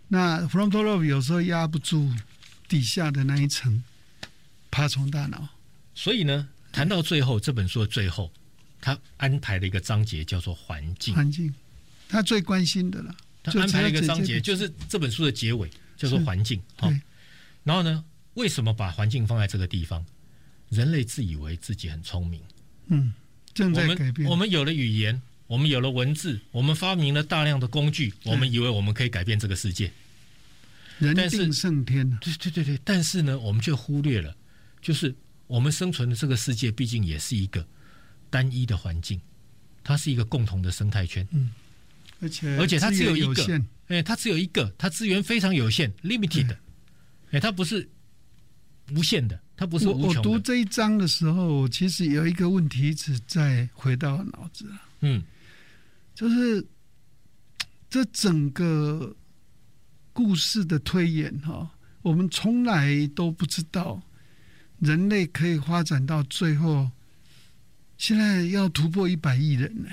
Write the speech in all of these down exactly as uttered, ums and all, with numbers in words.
那 frontal lobe 有时候压不住底下的那一层爬虫大脑。 所以呢，谈到最后，这本书的最后，他安排了一个章节叫做环境。 环境，他最关心的了。 他安排了一个章节，就是这本书的结尾，叫做环境。好，然后呢，为什么把环境放在这个地方？人类自以为自己很聪明， 嗯，正在改变。 我们我们有了语言，我们有了文字，我们发明了大量的工具，我们以为我们可以改变这个世界。 人定胜天、啊、 对对对对，但是呢，我们却忽略了，就是我们生存的这个世界，毕竟也是一个单一的环境，它是一个共同的生态圈。 嗯，而且而且它只有一个，哎，它只有一个，它资源非常有限 ，limited， 哎，它不是无限的，它不是无穷的。 我我读这一章的时候，其实有一个问题一直在回到脑子， 嗯， 就是这整个故事的推演哈，我们从来都不知道人类可以发展到最后，现在要突破一百亿人呢。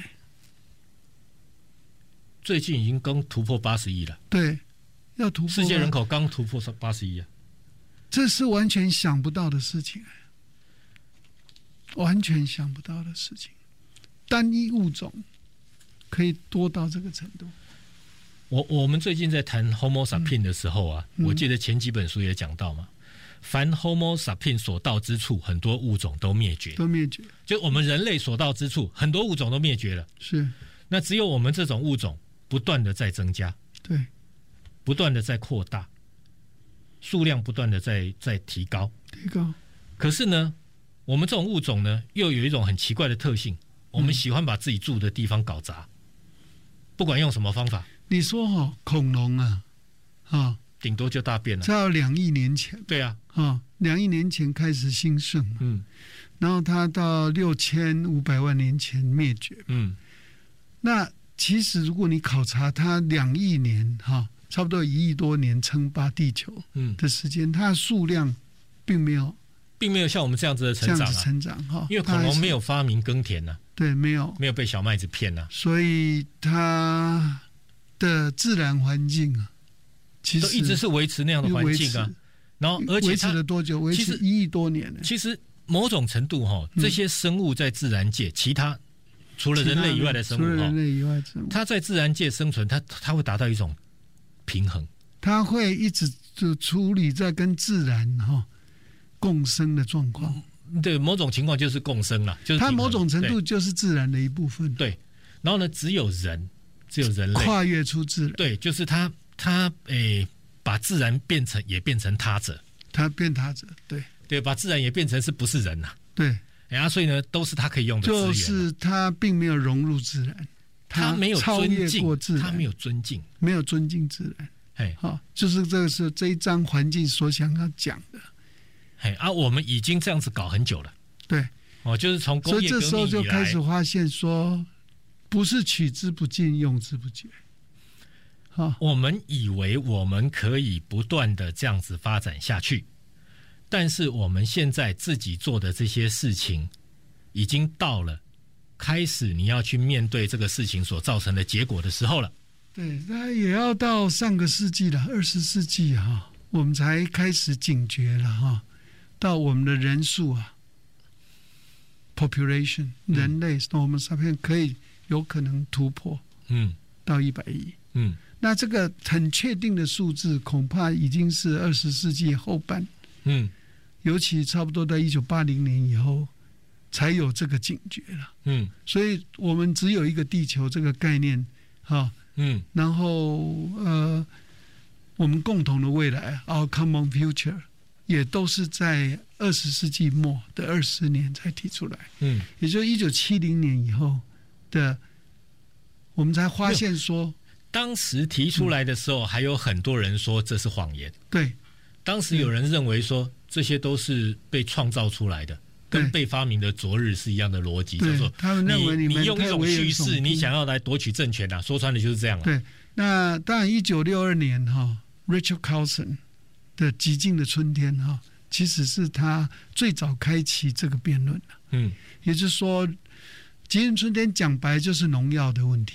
最近已经刚突破八十亿了， 对，要突破世界人口刚突破八十亿啊， 这是完全想不到的事情，完全想不到的事情。单一物种可以多到这个程度。 我我们最近在谈 Homo sapien 的时候啊、嗯，我记得前几本书也讲到嘛，凡 Homo sapien 所到之处，很多物种都灭绝， 都灭绝。 就我们人类所到之处，很多物种都灭绝了。 是， 那只有我们这种物种不断的在增加， 对， 不断的在扩大，数量不断的在在提高， 提高。 可是呢，我们这种物种呢，又有一种很奇怪的特性，我们喜欢把自己住的地方搞砸，不管用什么方法。 你说哦，恐龙啊，啊， 顶多就大便了。 在两亿年前， 对啊， 啊，两亿年前开始兴盛， 嗯， 然后它到六千五百万年前灭绝， 嗯， 那其实如果你考察它两亿年哈，差不多一亿多年称霸地球的时间，嗯、它的数量并没有， 并没有像我们这样子的成长、啊， 这样子成长哈， 因为恐龙没有发明耕田呐、啊， 对，没有， 没有被小麦子骗呐、啊， 所以它的自然环境啊，其实都一直是维持那样的环境啊。然后，而且维持了多久？维持一亿多年了。 其实某种程度哈，这些生物在自然界，其他除了人类以外的生物， 除了人类以外的生物， 它在自然界生存，它它会达到一种平衡， 它会一直就处理在跟自然哈共生的状况。 对，某种情况就是共生了，就是它某种程度就是自然的一部分。 对，然后呢，只有人，只有人类跨越出自然。 对，就是他他诶。把自然变成也变成他者， 他变他者，对对，把自然也变成是不是人呐、啊？ 对， 哎呀，所以呢，都是他可以用的资源、啊。 就是他并没有融入自然， 他没有超越过自然， 他没有尊敬， 没有尊敬自然。 哎， 好、哦，就是这个是这一章环境所想要讲的。 哎啊，我们已经这样子搞很久了。 对， 哦，就是从工业革命以来， 所以这时候就开始发现说，不是取之不尽，用之不竭。 我们以为我们可以不断的这样子发展下去，但是我们现在自己做的这些事情已经到了开始你要去面对这个事情所造成的结果的时候了。 对，那也要到上个世纪了，二十世纪哈，我们才开始警觉了哈，到我们的人数啊 ，population 人类，我们上面可以有可能突破，嗯，到一百亿，嗯。那这个很确定的数字，恐怕已经是二十世纪后半，嗯，尤其差不多在一九八零年以后，才有这个警觉了，嗯，所以我们只有一个地球这个概念，哈，嗯，然后呃，我们共同的未来 ，our common future， 也都是在二十世纪末的二十年才提出来，嗯，也就是一九七零年以后的，我们才发现说。 当时提出来的时候，还有很多人说这是谎言。 对， 当时有人认为说这些都是被创造出来的，跟被发明的昨日是一样的逻辑，叫做他们认为你们你用一种叙事，你想要来夺取政权啊，说穿了就是这样了。 对，那当然，一九六二年哈 ，Rachel Carson 的《极尽的春天》哈，其实是他最早开启这个辩论的。嗯，也就是说，《极尽春天》讲白就是农药的问题了。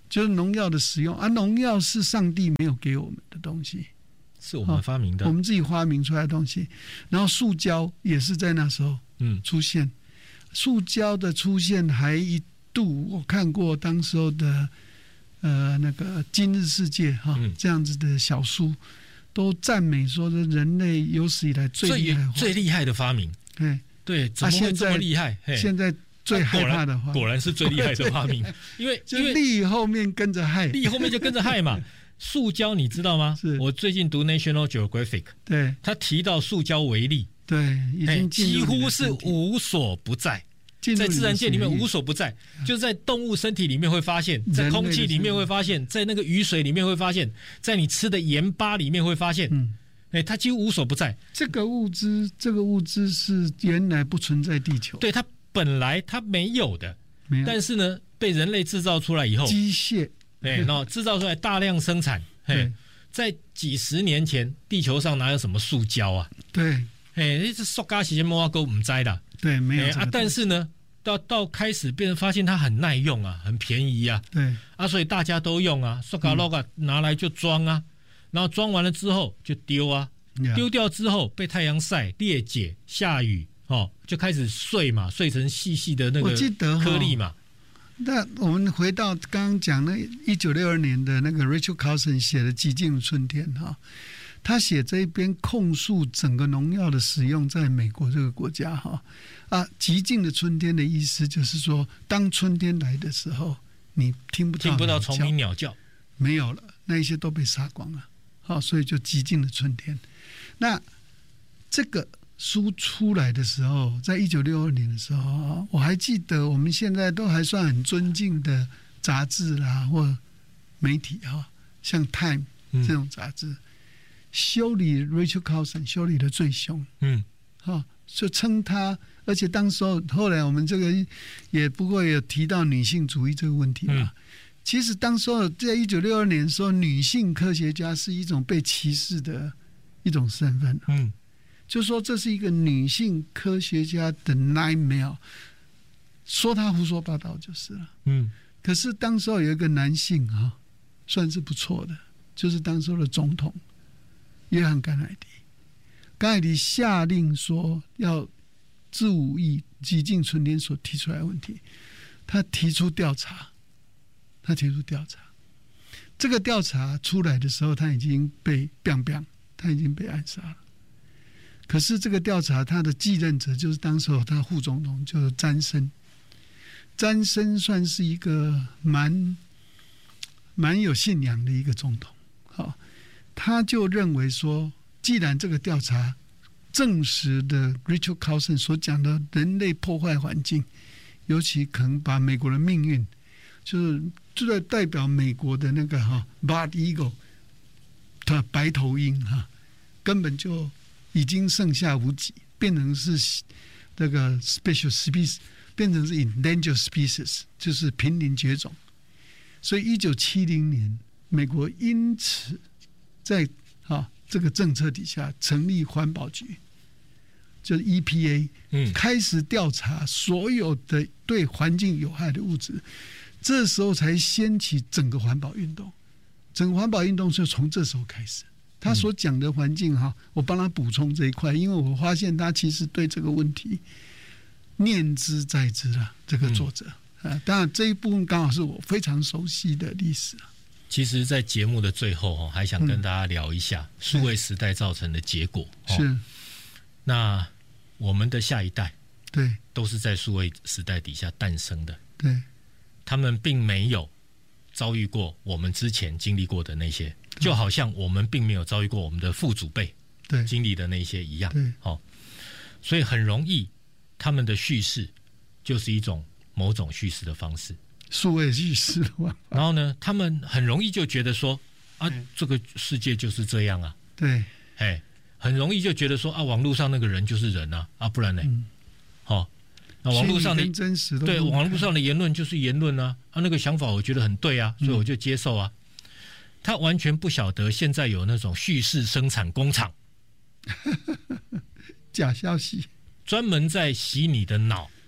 就是农药的使用啊，农药是上帝没有给我们的东西， 是我们发明的， 我们自己发明出来的东西。然后塑胶也是在那时候嗯出现，嗯、塑胶的出现还一度我看过当时候的呃那个《今日世界》哈、嗯、这样子的小书，都赞美说是人类有史以来最厉害最厉害的发明。对对，怎么会这么厉害？ 啊、现在最害怕的话， 果然是最厉害的发明，因为就利后面跟着害， 利后面就跟着害嘛。塑胶你知道吗？我最近读 National Geographic， 对， 他提到塑胶为例， 对，已经几乎是无所不在，在自然界里面无所不在，就是在动物身体里面会发现，在空气里面会发现，在那个雨水里面会发现，在你吃的盐巴里面会发现。嗯，哎，它几乎无所不在。 这个物质，这个物质是原来不存在地球， 对，它本来它没有的， 没有， 但是呢，被人类制造出来以后， 机械， 对，然后制造出来大量生产。嘿，在几十年前，地球上哪有什么塑胶啊？ 对， 哎，这塑胶其实摸啊都不知的， 对，没有啊。但是呢，到到开始别人发现它很耐用啊，很便宜啊， 对啊，所以大家都用啊，塑胶漏啊拿来就装啊。然后装完了之后就丢啊，丢掉之后被太阳晒裂解，下雨哦，就开始碎嘛，碎成细细的那个颗粒嘛。 那我们回到刚刚讲那一九六二年的那个 Rachel Carson 写的《寂静的春天》哈，他写这一边控诉整个农药的使用在美国这个国家哈啊，寂静的春天的意思就是说，当春天来的时候，你听不到听不到虫鸣鸟叫， 没有了，那一些都被杀光了。好，所以就寂静的春天。那这个书出来的时候，在一九六二年的时候，我还记得我们现在都还算很尊敬的杂志啦或媒体哈，像 Time 这种杂志，嗯、修理 Rachel Carson 修理的最凶，嗯，好，就称他，而且当时候后来我们这个也不过有提到女性主义这个问题嘛。嗯，其实当时候在一九六二年的时候，女性科学家是一种被歧视的一种身份。嗯，就说这是一个女性科学家的 nightmare， 说她胡说八道就是了。嗯，可是当时候有一个男性啊，算是不错的，就是当时候的总统约翰甘乃迪。甘乃迪下令说要治武义寂静春天所提出来的问题，他提出调查。他提出调查，这个调查出来的时候，他已经被 biang biang， 他已经被暗杀了。可是这个调查，他的继任者就是当时候他副总统，就是詹森。詹森算是一个蛮蛮有信仰的一个总统，好，他就认为说，既然这个调查证实的 Rachel Carson 所讲的人类破坏环境，尤其可能把美国的命运，就是就在代表美国的那个哈 Bald Eagle 的白头鹰哈，根本就已经剩下无几，变成是这个 special species， 变成是 endangered species， 就是濒临绝种。所以一九七零年，美国因此在啊这个政策底下成立环保局，就是 E P A， 嗯，开始调查所有的对环境有害的物质。这时候才掀起整个环保运动，整个环保运动是从这时候开始。他所讲的环境哈，我帮他补充这一块，因为我发现他其实对这个问题念之在之了。这个作者，嗯、啊，当然这一部分刚好是我非常熟悉的历史。 其实，在节目的最后哦，还想跟大家聊一下数位时代造成的结果。 嗯、是， 那我们的下一代， 对， 都是在数位时代底下诞生的。 对。 他们并没有遭遇过我们之前经历过的那些，就好像我们并没有遭遇过我们的父祖辈经历的那些一样。 对， 好，所以很容易他们的叙事就是一种某种叙事的方式， 数位叙事的方法。 然后呢，他们很容易就觉得说啊，这个世界就是这样啊。 对， 哎，很容易就觉得说啊，网络上那个人就是人啊，啊，不然呢？嗯，好。那网络上的真实对网络上的言论就是言论啊，啊那个想法我觉得很对啊，所以我就接受啊。嗯、他完全不晓得现在有那种叙事生产工厂， 假消息， 专门在洗你的脑，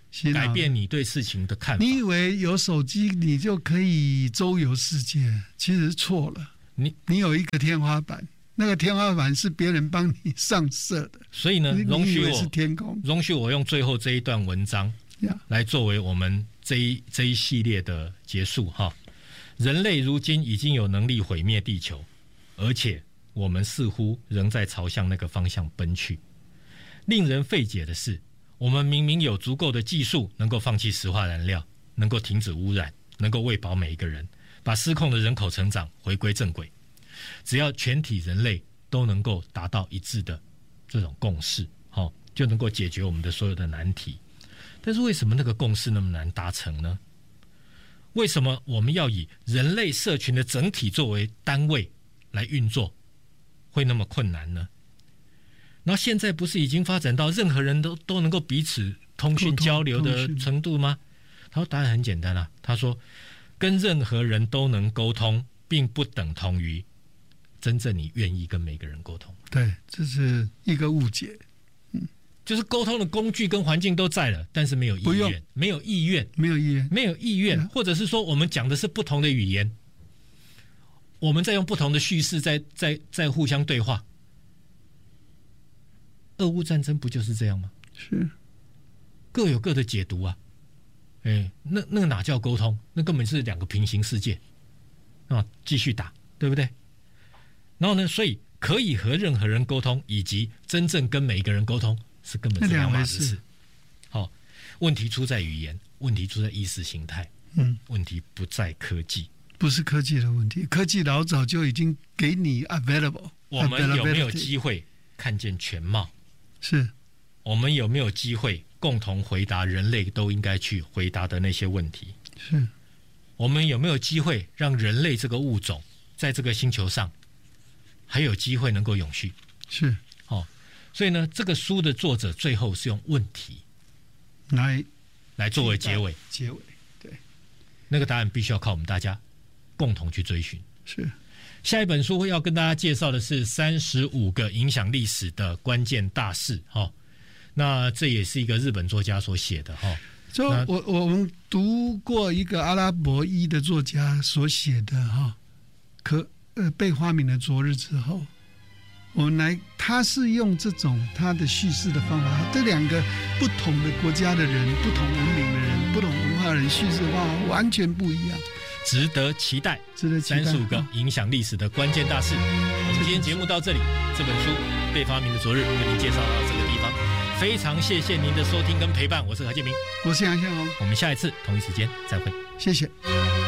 改变你对事情的看法。 你以为有手机你就可以周游世界，其实错了。你你有一个天花板，那个天花板是别人帮你上设的。 所以呢，容许我是天空， 容许我用最后这一段文章来作为我们这一这一系列的结束哈。人类如今已经有能力毁灭地球，而且我们似乎仍在朝向那个方向奔去。令人费解的是，我们明明有足够的技术能够放弃石化燃料，能够停止污染，能够喂饱每一个人，把失控的人口成长回归正轨。只要全体人类都能够达到一致的这种共识，哦，就能够解决我们的所有的难题。但是为什么那个共识那么难达成呢？为什么我们要以人类社群的整体作为单位来运作，会那么困难呢？然后现在不是已经发展到任何人都都能够彼此通讯交流的程度吗？他说答案很简单啊，他说跟任何人都能沟通，并不等同于真正你愿意跟每个人沟通。 对，这是一个误解。 嗯，就是沟通的工具跟环境都在了，但是没有意愿，没有意愿， 没有意愿， 没有意愿，或者是说我们讲的是不同的语言，我们在用不同的叙事在在在互相对话。俄乌战争不就是这样吗？ 是， 各有各的解读啊。哎，那那个哪叫沟通？那根本是两个平行世界啊！继续打，对不对？然后呢，所以可以和任何人沟通，以及真正跟每一个人沟通，是根本是两码子事。好、哦，问题出在语言，问题出在意识形态，嗯，问题不在科技， 不是科技的问题，科技老早就已经给你 available。 我们有没有机会看见全貌？ 是， 我们有没有机会共同回答人类都应该去回答的那些问题？ 是， 我们有没有机会让人类这个物种在这个星球上还有机会能够永续？ 是， 哦，所以呢，这个书的作者最后是用问题来来作为结尾， 结尾，对， 那个答案必须要靠我们大家共同去追寻。 是。 下一本书要跟大家介绍的是三十五个影响历史的关键大事、哦、那这也是一个日本作家所写的、哦、 就我我们读过一个阿拉伯裔的作家所写的、哦、可呃被发明的昨日之后，我们来他是用这种他的叙事的方法，这两个不同的国家的人，不同文明的人，不同文化的人叙事的方法完全不一样，值得期待。三十五个影响历史的关键大事。我们今天节目到这里，这本书《被发明的昨日》为您介绍到这个地方。非常谢谢您的收听跟陪伴，我是何建明，我是杨宪宏，我们下一次同一时间再会，谢谢。